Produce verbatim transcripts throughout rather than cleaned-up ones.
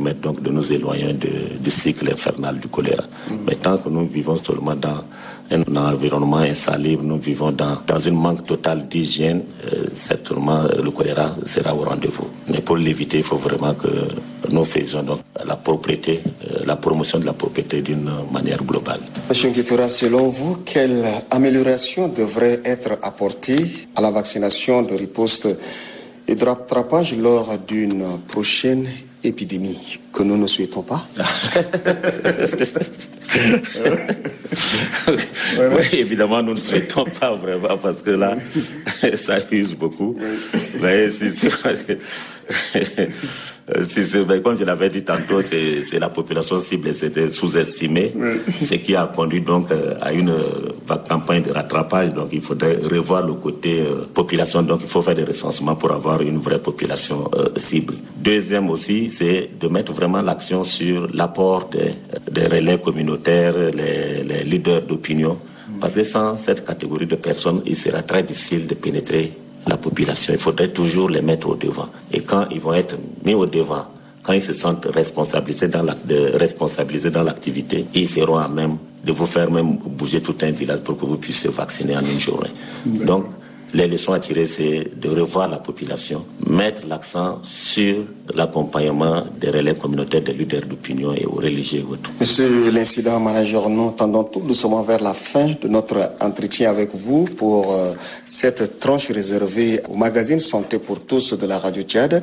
permettre donc de nous éloigner de, du cycle infernal du choléra. Mmh. Mais tant que nous vivons seulement dans un environnement insalubre, nous vivons dans, dans un manque total d'hygiène, euh, certainement le choléra sera au rendez-vous. Mais pour l'éviter, il faut vraiment que nous faisions donc la propriété, euh, la promotion de la propriété d'une manière globale. Monsieur Nguitora, selon vous, quelle amélioration devrait être apportée à la vaccination de riposte et de rattrapage lors d'une prochaine épidémie que nous ne souhaitons pas? Oui, évidemment, nous ne souhaitons pas vraiment parce que là, ça use beaucoup. Mais si, si, si, si, mais comme je l'avais dit tantôt, c'est, c'est la population cible, c'était sous-estimé, ce qui a conduit donc à une euh, campagne de rattrapage. Donc il faudrait revoir le côté euh, population. Donc il faut faire des recensements pour avoir une vraie population euh, cible. Deuxième aussi, c'est de mettre vraiment l'action sur l'apport des, des relais communautaires, les, les leaders d'opinion. Parce que sans cette catégorie de personnes, il sera très difficile de pénétrer la population. Il faudrait toujours les mettre au devant. Et quand ils vont être mis au devant, quand ils se sentent responsabilisés dans, la, de, responsabilisés dans l'activité, ils seront à même de vous faire même bouger tout un village pour que vous puissiez vacciner en une journée. Mmh. Donc, les leçons à tirer, c'est de revoir la population, mettre l'accent sur l'accompagnement des relais communautaires, des leaders d'opinion et aux religieux et autres. Monsieur l'incident manager, nous tendons tout doucement vers la fin de notre entretien avec vous pour euh, cette tranche réservée au magazine Santé pour tous de la Radio Tchad.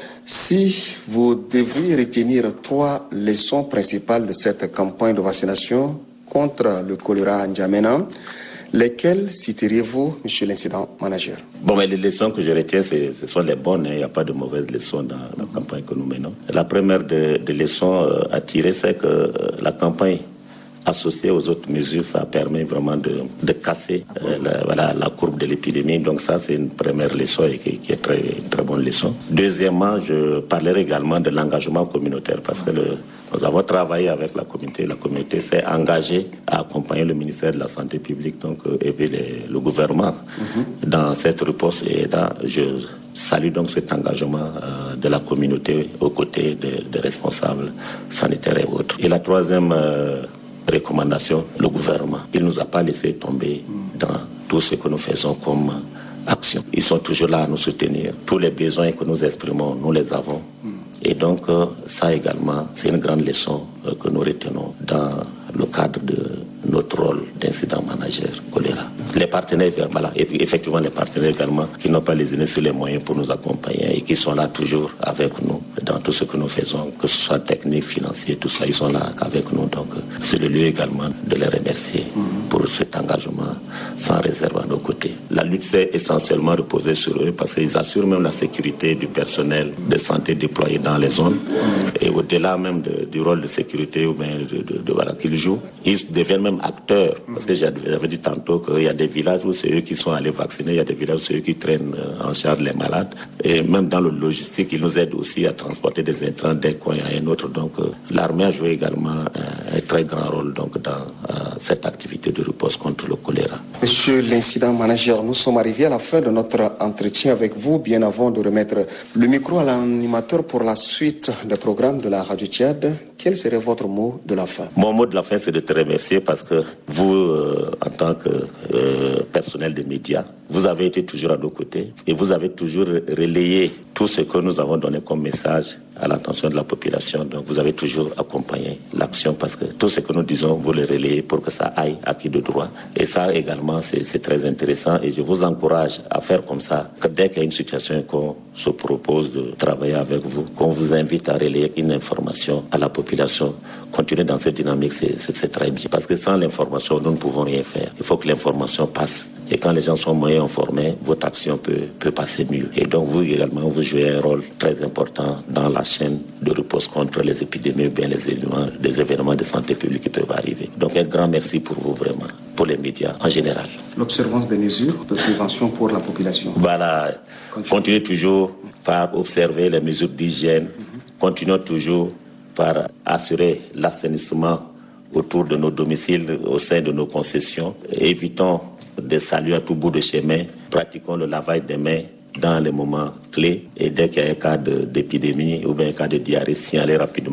Si vous devriez retenir trois leçons principales de cette campagne de vaccination contre le choléra N'Djamena, lesquelles citeriez-vous, monsieur l'incident manager? Bon, mais les leçons que je retiens, c'est, ce sont les bonnes. Il n'y a pas de mauvaises leçons dans la campagne que nous menons. La première des de leçons à tirer, c'est que euh, la campagne associée aux autres mesures, ça permet vraiment de, de casser euh, la, voilà, la courbe de l'épidémie. Donc ça, c'est une première leçon et qui, qui est très, une très bonne leçon. Deuxièmement, je parlerai également de l'engagement communautaire parce que le, nous avons travaillé avec la communauté. La communauté s'est engagée à accompagner le ministère de la Santé publique donc, euh, et puis les, le gouvernement mm-hmm. dans cette riposte. Et là, je salue donc cet engagement euh, de la communauté aux côtés des de responsables sanitaires et autres. Et la troisième euh, recommandation, le gouvernement. Il ne nous a pas laissé tomber dans tout ce que nous faisons comme action. Ils sont toujours là à nous soutenir. Tous les besoins que nous exprimons, nous les avons. Et donc, ça également, c'est une grande leçon que nous retenons dans le cadre de notre rôle d'incident manager choléra. Les partenaires, voilà, et puis effectivement les partenaires également qui n'ont pas lésiné sur les moyens pour nous accompagner et qui sont là toujours avec nous dans tout ce que nous faisons, que ce soit technique, financier, tout ça, ils sont là avec nous. Donc c'est le lieu également de les remercier mmh. pour cet engagement sans réserve à nos côtés. La lutte s'est essentiellement reposée sur eux parce qu'ils assurent même la sécurité du personnel de santé déployé dans les zones mmh. et au-delà même de, du rôle de sécurité ou bien de, de, de voilà, qu'ils jouent, ils deviennent même acteurs. Parce que j'avais dit tantôt qu'il y a des villages où c'est eux qui sont allés vacciner, il y a des villages où c'est eux qui traînent en charge les malades. Et même dans le logistique, ils nous aident aussi à transporter des intrants d'un coin à un autre. Donc euh, l'armée a joué également un, un très grand rôle donc, dans euh, cette activité de riposte contre le choléra. Monsieur l'incident manager, nous sommes arrivés à la fin de notre entretien avec vous. Bien avant de remettre le micro à l'animateur pour la suite des programmes de la Radio Tchad, quel serait votre mot de la fin? Mon mot de la fin, c'est de te remercier parce que vous, euh, en tant que euh, personnel des médias, vous avez été toujours à nos côtés et vous avez toujours relayé tout ce que nous avons donné comme message à l'attention de la population. Donc vous avez toujours accompagné l'action parce que tout ce que nous disons, vous le relayez pour que ça aille à qui de droit. Et ça également, c'est, c'est très intéressant et je vous encourage à faire comme ça, que dès qu'il y a une situation qu'on se propose de travailler avec vous, qu'on vous invite à relayer une information à la population, continuer dans cette dynamique, c'est, c'est, c'est très bien. Parce que sans l'information, nous ne pouvons rien faire. Il faut que l'information passe. Et quand les gens sont moins informés, votre action peut, peut passer mieux. Et donc vous également, vous jouez un rôle très important dans la chaîne de riposte contre les épidémies ou bien les événements, les événements de santé publique qui peuvent arriver. Donc un grand merci pour vous vraiment, pour les médias en général. L'observance des mesures de prévention pour la population. Voilà, continuez toujours par observer les mesures d'hygiène, mm-hmm. continuons toujours par assurer l'assainissement autour de nos domiciles, au sein de nos concessions. Évitons de saluer à tout bout de chemin. Pratiquons le lavage des mains dans les moments clés. Et dès qu'il y a un cas de, d'épidémie ou bien un cas de diarrhée, signalez rapidement